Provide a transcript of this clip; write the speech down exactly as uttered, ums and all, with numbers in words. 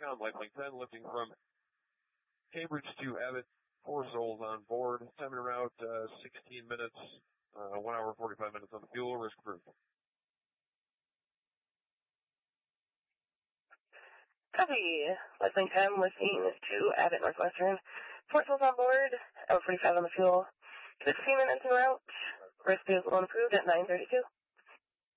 Wisconsin, Lifelink ten, lifting from Cambridge to Abbott. Four souls on board. Time en route, uh, sixteen minutes, uh, one hour, forty-five minutes on the fuel. Risk approved. Copy. Lifelink ten, lifting to Abbott Northwestern. Four souls on board, hour forty-five on the fuel. sixteen minutes en route. Risk is one approved at nine thirty-two.